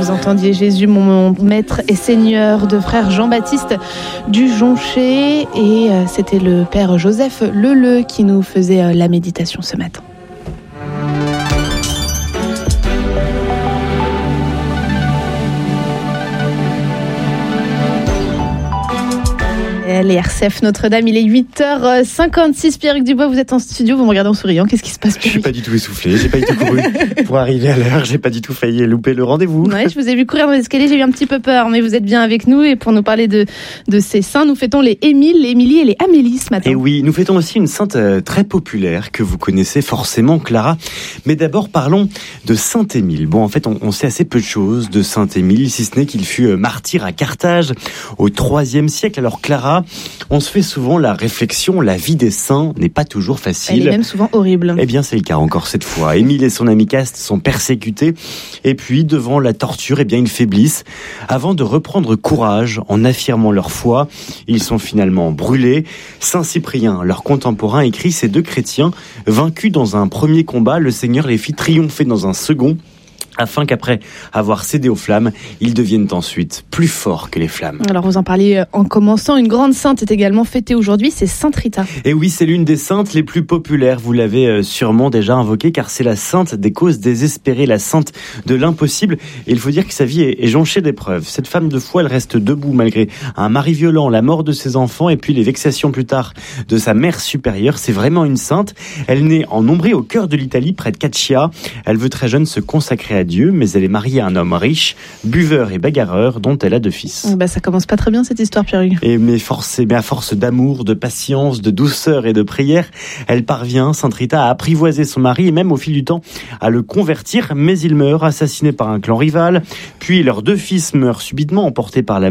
vous entendiez Jésus, mon maître et seigneur de frère Jean-Baptiste du Joncher. Et c'était le père Joseph Leleu qui nous faisait la méditation ce matin. Les RCF Notre-Dame, il est 8h56. Pierrick Dubois, vous êtes en studio, vous me regardez en souriant. Qu'est-ce qui se passe, Pierrick ? Je suis pas du tout essoufflé, j'ai pas du tout couru pour arriver à l'heure, j'ai pas du tout failli louper le rendez-vous. Ouais, je vous ai vu courir dans les escaliers, j'ai eu un petit peu peur, mais vous êtes bien avec nous. Et pour nous parler de ces saints, nous fêtons les Émile, les Émilie et les Amélie ce matin. Et oui, nous fêtons aussi une sainte très populaire que vous connaissez forcément, Clara. Mais d'abord, parlons de Saint Émile. Bon, en fait, on sait assez peu de choses de Saint Émile, si ce n'est qu'il fut martyr à Carthage au IIIe siècle. Alors, Clara, on se fait souvent la réflexion, la vie des saints n'est pas toujours facile. Elle est même souvent horrible. Eh bien, c'est le cas encore cette fois. Émile et son ami Caste sont persécutés. Et puis, devant la torture, eh bien, ils faiblissent. Avant de reprendre courage en affirmant leur foi, ils sont finalement brûlés. Saint Cyprien, leur contemporain, écrit: ces deux chrétiens, vaincus dans un premier combat, le Seigneur les fit triompher dans un second, afin qu'après avoir cédé aux flammes, ils deviennent ensuite plus forts que les flammes. Alors vous en parliez en commençant, une grande sainte est également fêtée aujourd'hui, c'est Sainte Rita. Et oui, c'est l'une des saintes les plus populaires, vous l'avez sûrement déjà invoquée, car c'est la sainte des causes désespérées, la sainte de l'impossible. Et il faut dire que sa vie est jonchée d'épreuves. Cette femme de foi, elle reste debout malgré un mari violent, la mort de ses enfants et puis les vexations plus tard de sa mère supérieure. C'est vraiment une sainte. Elle naît en Ombrie, au cœur de l'Italie, près de Caccia. Elle veut très jeune se consacrer à Dieu, mais elle est mariée à un homme riche, buveur et bagarreur, dont elle a 2 fils. Ça commence pas très bien cette histoire, Pierrick. Mais à force d'amour, de patience, de douceur et de prière, elle parvient, Sainte Rita, à apprivoiser son mari et même au fil du temps à le convertir, mais il meurt, assassiné par un clan rival. Puis leurs 2 fils meurent subitement, emportés par la